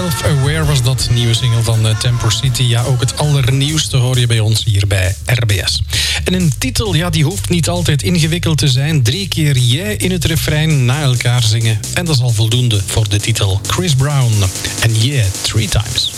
Self-Aware was dat nieuwe single van Tempo City. Ja, ook het allernieuwste hoor je bij ons hier bij RBS. En een titel, ja, die hoeft niet altijd ingewikkeld te zijn. 3 keer jij in het refrein na elkaar zingen. En dat is al voldoende voor de titel Chris Brown. En yeah, 3 times.